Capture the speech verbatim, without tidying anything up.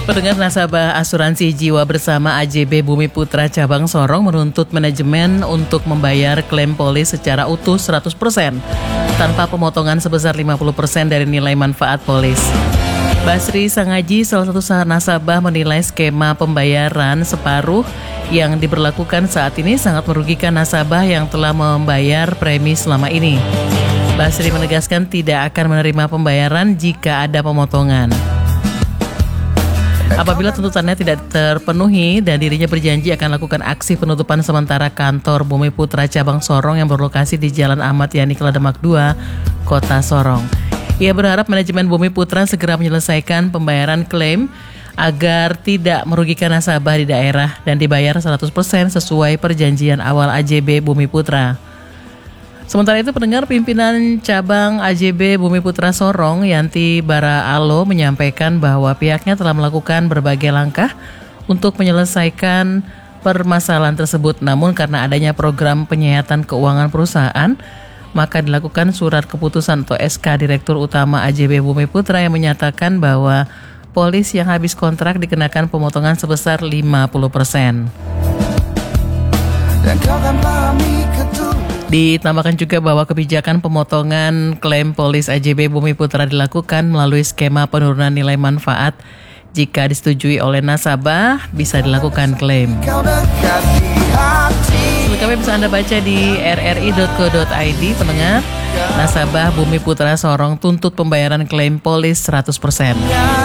Pendengar, nasabah asuransi jiwa bersama A J B Bumi Putra Cabang Sorong menuntut manajemen untuk membayar klaim polis secara utuh seratus persen tanpa pemotongan sebesar lima puluh persen dari nilai manfaat polis. Basri Sangaji, salah satu nasabah, menilai skema pembayaran separuh yang diberlakukan saat ini sangat merugikan nasabah yang telah membayar premi selama ini. Basri menegaskan tidak akan menerima pembayaran jika ada pemotongan. Apabila tuntutannya tidak terpenuhi dan dirinya berjanji akan lakukan aksi penutupan sementara kantor Bumi Putra Cabang Sorong yang berlokasi di Jalan Ahmad Yani Kelademak dua, Kota Sorong. Ia berharap manajemen Bumi Putra segera menyelesaikan pembayaran klaim agar tidak merugikan nasabah di daerah dan dibayar seratus persen sesuai perjanjian awal A J B Bumi Putra. Sementara itu, pendengar, pimpinan cabang A J B Bumi Putra Sorong, Yanti Bara Alo, menyampaikan bahwa pihaknya telah melakukan berbagai langkah untuk menyelesaikan permasalahan tersebut. Namun karena adanya program penyehatan keuangan perusahaan, maka dilakukan surat keputusan atau S K Direktur Utama A J B Bumi Putra yang menyatakan bahwa polis yang habis kontrak dikenakan pemotongan sebesar lima puluh persen. Dan kau kan pahami ketul. Ditambahkan juga bahwa kebijakan pemotongan klaim polis A J B Bumi Putra dilakukan melalui skema penurunan nilai manfaat. Jika disetujui oleh nasabah, bisa dilakukan klaim. Selengkapnya bisa Anda baca di r r i dot co dot i d. Pendengar, nasabah Bumi Putra Sorong tuntut pembayaran klaim polis seratus persen.